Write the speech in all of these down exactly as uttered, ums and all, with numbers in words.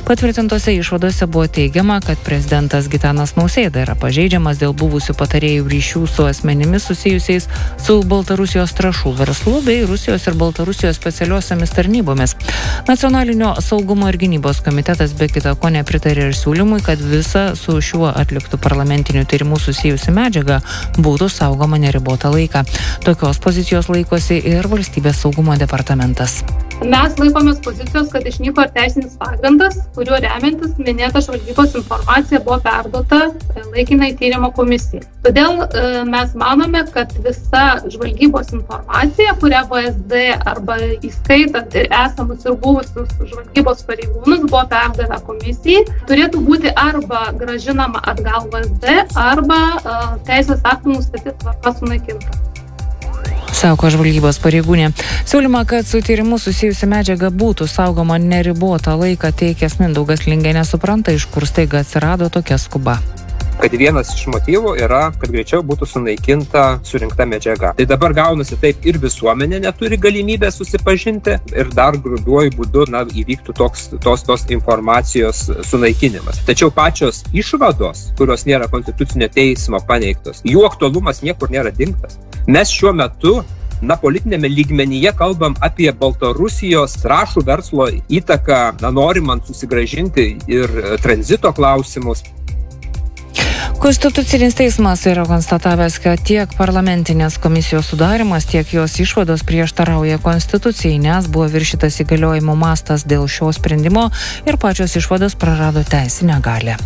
Patvirtintose išvadose buvo teigiama, kad prezidentas Gitanas Nausėda yra pažeidžiamas dėl buvusių patarėjų ryšių su asmenimis susijusiais su Baltarusijos trąšų verslu bei Rusijos ir Baltarusijos specialiosiomis tarnybomis. Nacionalinio saugumo ir gynybos komitetas be kita ko nepritarė ir siūlymui, kad visa su šiuo atliktų parlamentiniu tyrimu susijusi medžiaga būtų saugoma neribotą laiką. Tokios pozicijos laikosi ir Valstybės saugumo departamentas. Mes laikomės pozicijos, kad išnyko ir teisinis pagrindas, kuriuo remiantis minėta žvalgybos informacija buvo perduota laikinai tyrimo komisijai. Todėl e, mes manome, kad visa žvalgybos informacija, kurią V S D arba įskaitant ir esamus ir buvusius žvalgybos pareigūnus buvo perdavę komisijai, turėtų būti arba gražinama atgal V S D, arba e, teisės aktų nustatyta tvarka sunaikinta. Sako žvalgybos pareigūnė. Siūlymą, kad su tyrimu susijusi medžiaga būtų saugoma neribotą laiką, teikęs Mindaugas Lingė nesupranta, iš kur staiga atsirado tokia skuba. Kad vienas iš motyvų yra, kad greičiau būtų sunaikinta surinkta medžiaga. Tai dabar gaunasi taip, ir visuomenė neturi galimybę susipažinti ir dar grubiuoju būdu na, įvyktų toks, tos, tos informacijos sunaikinimas. Tačiau pačios išvados, kurios nėra konstitucinio teismo paneigtos, jų aktualumas niekur nėra dingtas. Mes šiuo metu na, politinėme lygmenyje kalbam apie Baltarusijos trąšų verslo įtaką, na, norimant susigrąžinti ir tranzito klausimus. Konstitucinis teismas yra konstatavęs, kad tiek parlamentinės komisijos sudarimas, tiek jos išvados prieštarauja konstitucijai, nes buvo viršytas įgaliojimų mastas dėl šio sprendimo ir pačios išvados prarado teisinę galią.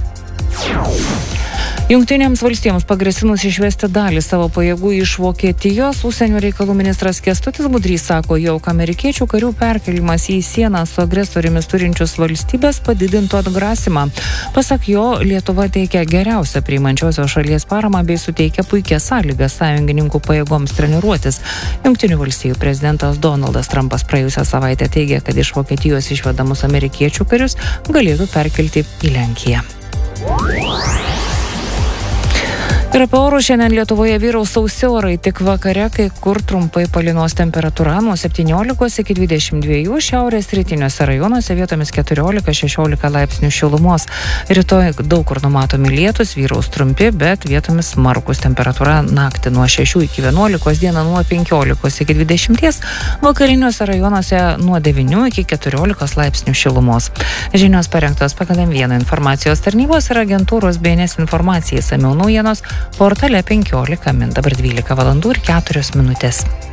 Jungtinėms valstijoms pagrasinus išvesti dalį savo pajėgų iš Vokietijos, užsienio reikalų ministras Kęstutis Budrys sako, jog amerikiečių karių perkelimas į sieną su agresorimis turinčius valstybės padidintų atgrasimą. Pasak jo, Lietuva teikia geriausią priimančiosios šalies paramą bei suteikia puikias sąlygas sąjungininkų pajėgoms treniruotis. Jungtinių valstijų prezidentas Donaldas Trumpas praėjusią savaitę teigė, kad iš Vokietijos išvedamus amerikiečių karius galėtų perkelti į Lenkiją. Ir apie orus šiandien Lietuvoje vyraus sausi orai, tik vakare kai kur trumpai palynos temperatūra nuo septyniolikos iki dvidešimt dviejų, šiaurės rytiniuose rajonuose vietomis keturiolika šešiolika laipsnių šilumos. Rytoj daug kur numatomi lietūs, vyraus trumpi, bet vietomis smarkus, temperatūra naktį nuo šešių iki vienuolikos, dieną nuo penkiolikos iki dvidešimties, vakariniuose rajonuose nuo devynių iki keturiolikos laipsnių šilumos. Žinios parengtos pagal M vieną informacijos tarnybos ir agentūros B N S informacijai, išsamiau naujienos portale penkiolika min, dabar dvylika valandų ir keturios minutės.